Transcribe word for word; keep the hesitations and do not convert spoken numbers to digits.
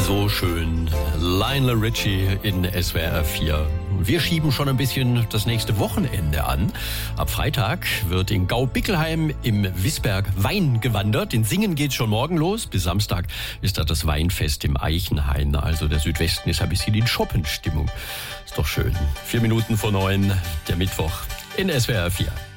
So schön. Lionel Richie in S W R vier. Wir schieben schon ein bisschen das nächste Wochenende an. Ab Freitag wird in Gau-Bickelheim im Wisberg Wein gewandert. In Singen geht's schon morgen los. Bis Samstag ist da das Weinfest im Eichenhain. Also der Südwesten ist ein bisschen in Schoppenstimmung. Ist doch schön. Vier Minuten vor neun, der Mittwoch in S W R vier.